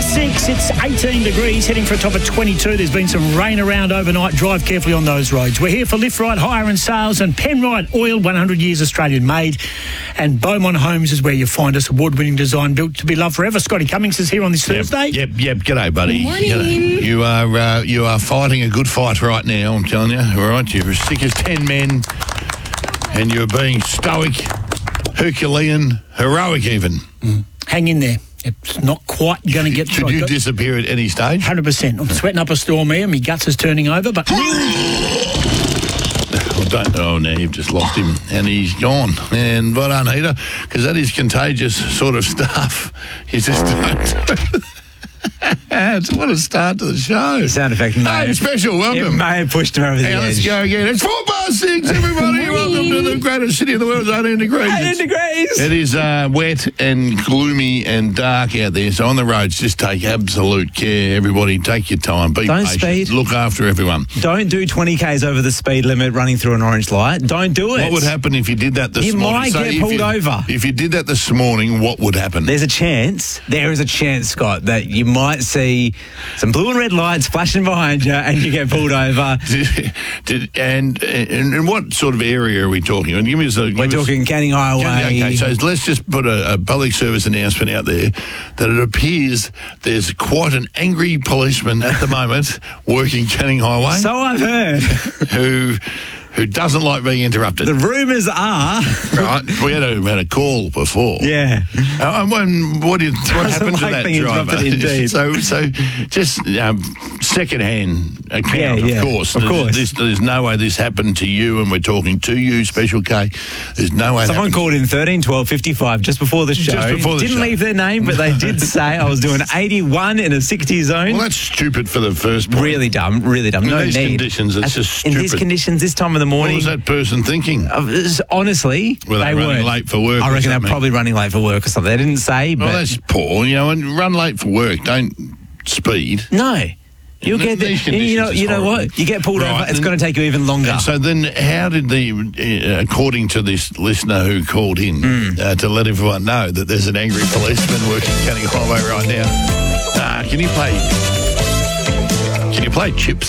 6. It's 18 degrees, heading for a top of 22. There's been some rain around overnight. Drive carefully on those roads. We're here for Lift Right Hire and Sales and Penrite Oil, 100 years Australian made. And Beaumont Homes is where you find us. Award-winning design built to be loved forever. Scotty Cummings is here on this Thursday. Yep. G'day, buddy. Good morning. G'day. You are fighting a good fight right now, I'm telling you. All right, you're as sick as 10 men and you're being stoic, Herculean, heroic even. Hang in there. It's not quite going to get... Should you disappear at any stage? 100%. I'm sweating up a storm here. My guts is turning over, but... Oh, now you've just lost him and he's gone. And well done, Heater, because that is contagious sort of stuff. You just don't... What a start to the show. Sound effect, mate. Hey, special welcome. It may have pushed him over the edge. Let's go again. It's 4:06, everybody. Welcome to the greatest city in the world. It's 18 degrees. 18 degrees. It is wet and gloomy and dark out there. So on the roads, just take absolute care. Everybody, take your time. Be Don't patient. speed. Look after everyone. Don't do 20 Ks over the speed limit running through an orange light. Don't do it. What would happen if you did that this morning? You might get pulled over. If you did that this morning, what would happen? There is a chance, Scott, that you might see some blue and red lights flashing behind you and you get pulled over. And what sort of area are we talking? We're talking Canning Highway. Okay, so let's just put a public service announcement out there that it appears there's quite an angry policeman at the moment working Canning Highway. So I've heard. Who doesn't like being interrupted. The rumours are... Right, we had a call before. Yeah. What happened to that being driver? Indeed. So just second-hand account, Yeah, of course. There's no way this happened to you, and we're talking to you, Special K. There's no way. Someone called in 13 12 55 just before the show. Didn't leave their name, but they did say I was doing 81 in a 60 zone. Well, that's stupid for the first point. Really dumb. In No these need. conditions, it's just stupid. In these conditions, this time of the What morning... was that person thinking? Honestly, Were they running weren't. late for work? I or reckon they're something? probably running late for work or something. They didn't say, but... Well, that's poor. And run late for work. Don't speed. No. You'll get there. These conditions You know horrible. what? You get pulled Right, over, it's then- going to take you even longer. So then how did according to this listener who called in to let everyone know that there's an angry policeman working Canning Highway right now, can you play Chips?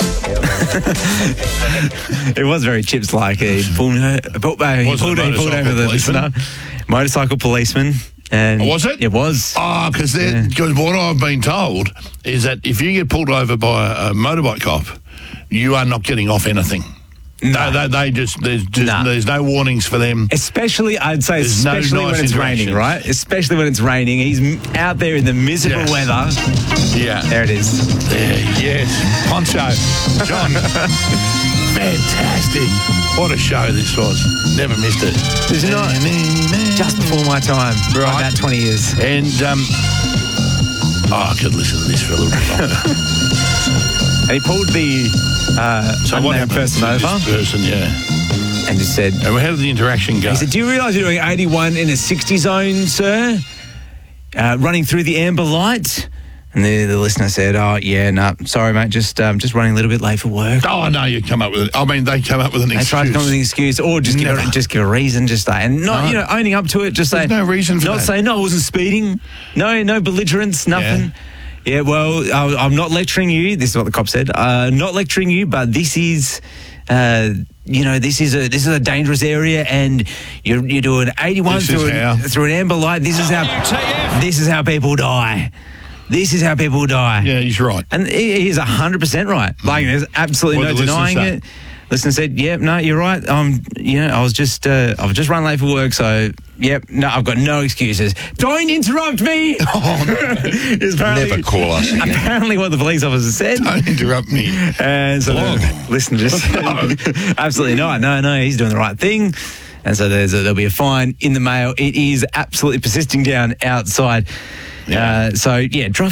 It was very Chips-like. He pulled over the listener. Motorcycle policeman. And Was it? It was. Oh, because what I've been told is that if you get pulled over by a motorbike cop, you are not getting off anything. No, there's no warnings for them. Especially, I'd say, There's no especially nice when it's raining, interactions. right? Especially when it's raining. He's out there in the miserable weather. Yeah. There it is. Yes. Poncho. John. Fantastic. What a show this was. Never missed it. There's not... Just before my time. Right. About 20 years. And, I could listen to this for a little bit longer. And he pulled the unnamed person over This person, yeah. and just said... And how did the interaction go? He said, do you realise you're doing 81 in a 60 zone, sir? Running through the amber light? And the listener said, oh, yeah, no, sorry, mate, just running a little bit late for work. Oh, no, you come up with it. I mean, they come up with an They excuse. tried to come up with an excuse or just give a reason, just say. And not, owning up to it, just say. There's no reason for not that. say, no, I wasn't speeding. No belligerence, nothing. Yeah, well, I'm not lecturing you. This is what the cop said. Not lecturing you, but this is... this is a dangerous area, and you're doing 81 through an amber light. This is how people die. This is how people die. Yeah, he's right. And he's 100% right. Like, there's absolutely no denying it. Listener said, "Yep, no, you're right. I was just run late for work, so yep, no, I've got no excuses. Don't interrupt me." Never call us again. Apparently, what the police officer said. Don't interrupt me. And so the listener just said, absolutely not. No, he's doing the right thing. And so there'll be a fine in the mail. It is absolutely persisting down outside. Yeah. Drive